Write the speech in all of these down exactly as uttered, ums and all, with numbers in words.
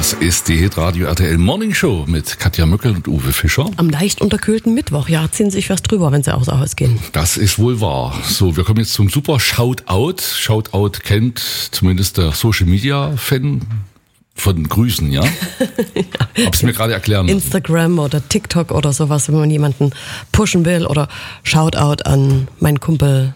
Das ist die Hitradio R T L Morning Show mit Katja Möckel und Uwe Fischer. Am leicht unterkühlten Mittwoch. Ja, ziehen sich was drüber, wenn sie außer Haus gehen. Das ist wohl wahr. So, wir kommen jetzt zum super Shoutout. Shoutout kennt zumindest der Social Media Fan von Grüßen, ja? ja. Hab's mir gerade erklären lassen. Instagram oder TikTok oder sowas, wenn man jemanden pushen will. Oder Shoutout an meinen Kumpel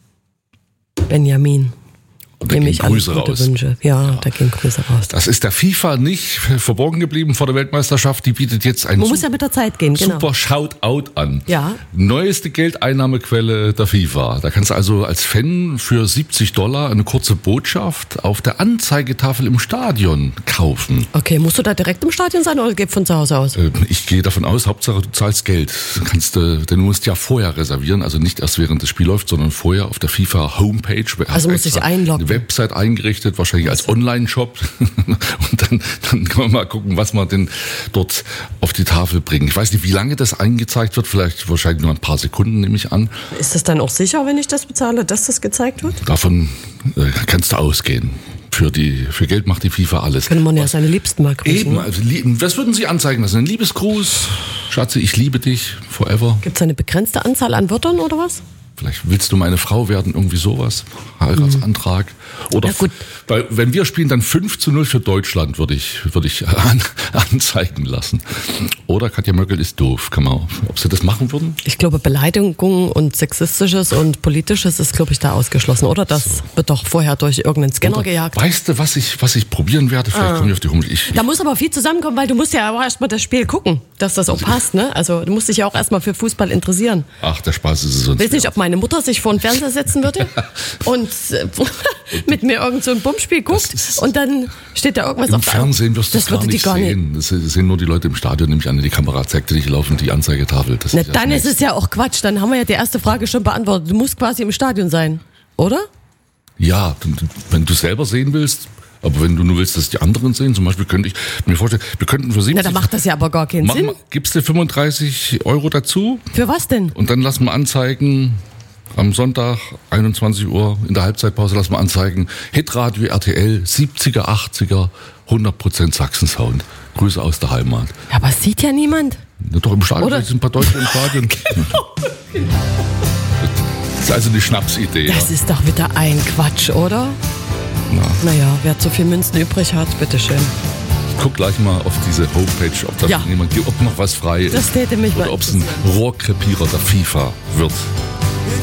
Benjamin. Und da gehen Grüße raus. Wünsche. Ja, ja, da gehen Grüße raus. Das ist der FIFA nicht verborgen geblieben vor der Weltmeisterschaft. Die bietet jetzt einen Man muss ja mit der Zeit gehen, genau. super Shoutout an. Ja. Neueste Geldeinnahmequelle der FIFA. Da kannst du also als Fan für siebzig Dollar eine kurze Botschaft auf der Anzeigetafel im Stadion kaufen. Okay, musst du da direkt im Stadion sein oder geht von zu Hause aus? Ich gehe davon aus, Hauptsache du zahlst Geld. Kannst du, denn du musst ja vorher reservieren, also nicht erst während das Spiel läuft, sondern vorher auf der FIFA Homepage. Also musst du dich einloggen. Website eingerichtet, wahrscheinlich als Online-Shop. Und dann, dann kann man mal gucken, was man denn dort auf die Tafel bringt. Ich weiß nicht, wie lange das eingezeigt wird, vielleicht wahrscheinlich nur ein paar Sekunden, nehme ich an. Ist das dann auch sicher, wenn ich das bezahle, dass das gezeigt wird? Davon äh, kannst du ausgehen. Für, die, für Geld macht die FIFA alles. Könnte man ja was, seine Liebsten mal grüßen. Eben, also, was würden Sie anzeigen lassen? Ein Liebesgruß? Schatzi, ich liebe dich, forever. Gibt es eine begrenzte Anzahl an Wörtern oder was? Vielleicht willst du meine Frau werden, irgendwie sowas. Heiratsantrag. Oder, ja, gut. Weil, wenn wir spielen, dann fünf zu null für Deutschland, würde ich, würde ich an, anzeigen lassen. Oder Katja Möckel ist doof. Kann man, ob sie das machen würden? Ich glaube, Beleidigung und Sexistisches und Politisches ist, glaube ich, da ausgeschlossen. Oder das so. Wird doch vorher durch irgendeinen Scanner oder gejagt. Weißt du, was ich, was ich probieren werde? Vielleicht ah. komme ich auf die Homepage. Ich, da muss aber viel zusammenkommen, weil du musst ja auch erstmal das Spiel gucken, dass das auch also passt. Ne? Also du musst dich ja auch erstmal für Fußball interessieren. Ach, der Spaß ist es sonst. Weiß nicht, ob meine Mutter sich vor den Fernseher setzen würde und äh, mit mir irgend so ein Bummspiel guckt und dann steht da irgendwas im auf der Im Fernsehen wirst du das gar nicht gar sehen. Nicht. Das sehen nur die Leute im Stadion, nämlich an, die Kamera zeigt nicht, laufen die Anzeigetafel. Das Na, ist dann ist es ja auch Quatsch. Dann haben wir ja die erste Frage schon beantwortet. Du musst quasi im Stadion sein, oder? Ja, wenn du selber sehen willst. Aber wenn du nur willst, dass die anderen sehen, zum Beispiel könnte ich mir vorstellen, wir könnten für siebzig... Na, dann macht das ja aber gar keinen Sinn. Mal, gibst du fünfunddreißig Euro dazu? Für was denn? Und dann lassen wir anzeigen, am Sonntag, einundzwanzig Uhr, in der Halbzeitpause lassen wir anzeigen, Hitradio R T L, siebziger, achtziger, hundert Prozent Sachsen-Sound. Grüße aus der Heimat. Ja, aber es sieht ja niemand. Ja, doch, im Stadion, oder? Es sind ein paar Deutsche im Stadion. Genau. Das ist also eine Schnapsidee. Das ja? ist doch wieder ein Quatsch, oder? Na. Naja, wer zu viel Münzen übrig hat, bitteschön. Ich guck gleich mal auf diese Homepage, ob da ja. jemand, ob noch was frei ist. Das täte mich oder mal ob es ein Rohrkrepierer der FIFA wird.